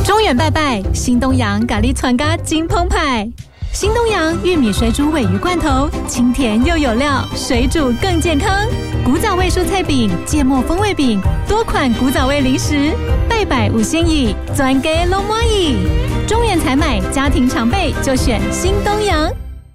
中原拜拜，新东阳咖喱串咖金澎湃。新东阳玉米水煮鲔鱼罐头，清甜又有料，水煮更健康。古早味蔬菜饼、芥末风味饼，多款古早味零食，拜拜五星意，专给龙妈意。中原采买，家庭常备就选新东阳。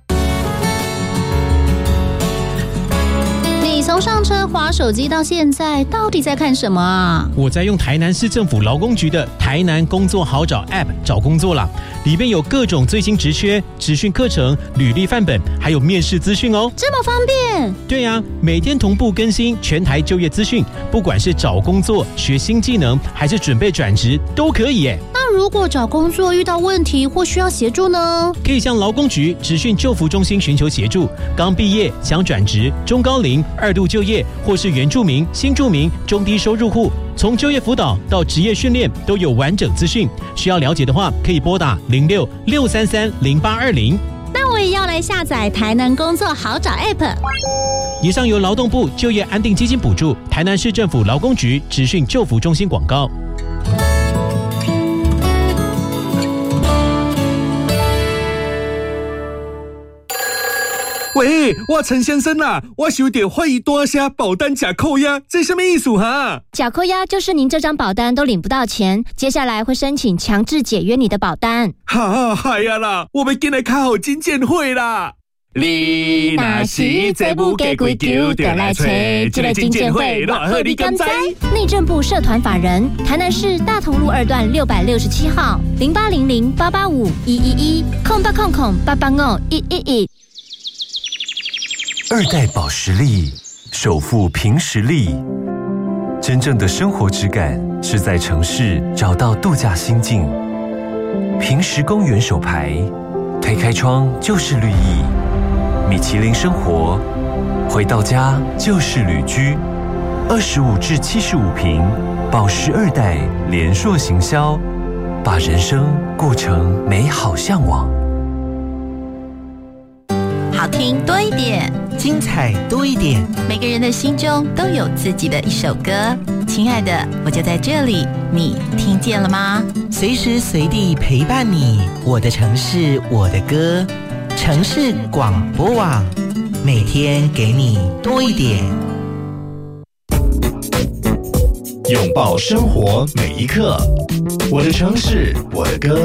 你从上车滑手机到现在，到底在看什么啊？ 我在用台南市政府劳工局的台南工作好找 App 找工作啦，里面有各种最新职缺、职训课程、履历范本，还有面试资讯哦。 这么方便？ 对啊，每天同步更新全台就业资讯，不管是找工作、学新技能，还是准备转职，都可以耶。 那如果找工作遇到问题或需要协助呢？ 可以向劳工局职训就服中心寻求协助。刚毕业想转职、中高龄、二度就业，或是原住民、新住民、中低收入户，从就业辅导到职业训练都有完整资讯。需要了解的话，可以拨打06-633-0820。 那我也要来下载台南工作好找 App。 以上由劳动部就业安定基金补助，台南市政府劳工局职训就服中心广告。 喂，我陈先生啊，我有点怀疑大声保单假扣押，这什么意思哈？ 假扣押就是您这张保单都领不到钱，接下来会申请强制解约你的保单。 哈，嗨呀啦，我们进来看好金监会啦。你若是这不给归咎，就来找这个金监会，偌好你敢知？ 内政部社团法人台南市大同路2段667号0800-885-111-0800-885-111。 二代保时力，首富凭实力。真正的生活质感是在城市找到度假心境。平实公园手牌，推开窗就是绿意。米其林生活，回到家就是旅居。25至75坪，保时二代联硕行销，把人生过成美好向往。 好听多一点， 精彩多一点， 每个人的心中都有自己的一首歌。亲爱的，我就在这里，你听见了吗？ 随时随地陪伴你，我的城市，我的歌，城市广播网，每天给你多一点。 拥抱生活每一刻，我的城市，我的歌。